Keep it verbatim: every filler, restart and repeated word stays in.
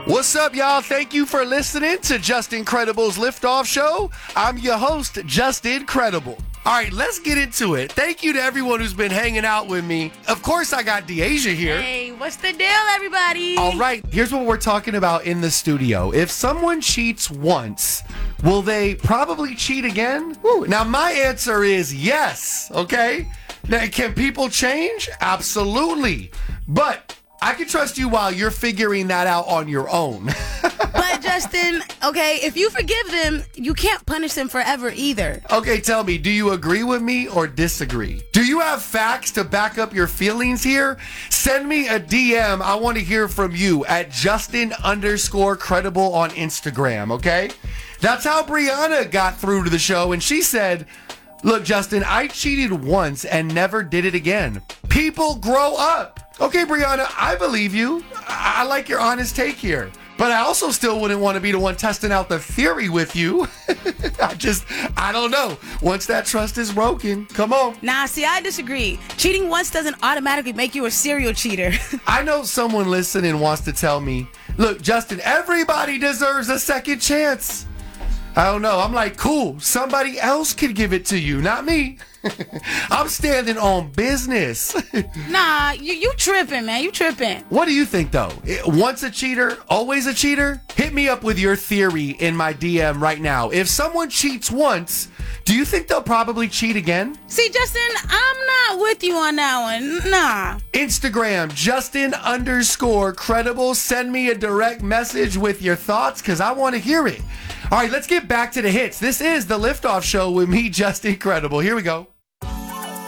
What's up, y'all? Thank you for listening to Just Incredible's Liftoff Show. I'm your host, Just Incredible. All right, let's get into it. Thank you to everyone who's been hanging out with me. Of course, I got Deasia here. Hey, what's the deal, everybody? All right, here's what we're talking about in the studio. If someone cheats once, will they probably cheat again? Woo. Now, my answer is yes, okay? Now, can people change? Absolutely. But I can trust you while you're figuring that out on your own. But Justin, okay, if you forgive them, you can't punish them forever either. Okay, tell me, do you agree with me or disagree? Do you have facts to back up your feelings here? Send me a D M. I want to hear from you at Justin underscore credible on Instagram, okay? That's how Brianna got through to the show, and she said, look, Justin, I cheated once and never did it again. People grow up. Okay, Brianna, I believe you. I, I like your honest take here. But I also still wouldn't want to be the one testing out the theory with you. I just, I don't know. Once that trust is broken, come on. Nah, see, I disagree. Cheating once doesn't automatically make you a serial cheater. I know someone listening wants to tell me, look, Justin, everybody deserves a second chance. I don't know. I'm like, cool. Somebody else could give it to you, not me. I'm standing on business. Nah, you you tripping, man. You tripping. What do you think, though? Once a cheater, always a cheater? Hit me up with your theory in my D M right now. If someone cheats once, do you think they'll probably cheat again? See, Justin, I'm not with you on that one. Nah. Instagram, Justin underscore credible. Send me a direct message with your thoughts because I want to hear it. All right, let's get back to the hits. This is the Liftoff Show with me, Just Incredible. Here we go.